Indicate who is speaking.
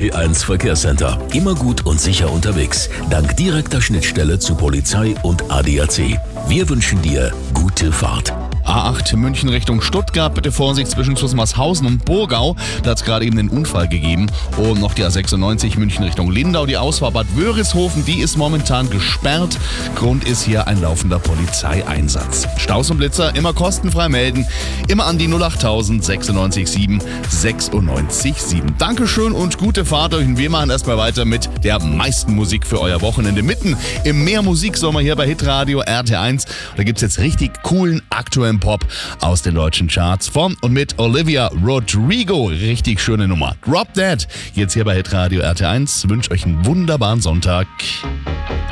Speaker 1: T1 Verkehrscenter. Immer gut und sicher unterwegs. Dank direkter Schnittstelle zu Polizei und ADAC. Wir wünschen dir gute Fahrt.
Speaker 2: A8 München Richtung Stuttgart, bitte Vorsicht zwischen Zusmarshausen und Burgau. Da hat es gerade eben den Unfall gegeben. Und noch die A96 München Richtung Lindau, die Ausfahrt Bad Wörishofen, die ist momentan gesperrt. Grund ist hier ein laufender Polizeieinsatz. Staus und Blitzer immer kostenfrei melden. Immer an die 08000 96 7 96 7. Dankeschön und gute Fahrt euch. Und wir machen erstmal weiter mit der meisten Musik für euer Wochenende. Mitten im Mehrmusiksommer hier bei Hitradio RT1. Da gibt es jetzt richtig coolen, aktuellen Pop aus den deutschen Charts von und mit Olivia Rodrigo. Richtig schöne Nummer. Drop That. Jetzt hier bei Hitradio RT1. Wünsche euch einen wunderbaren Sonntag.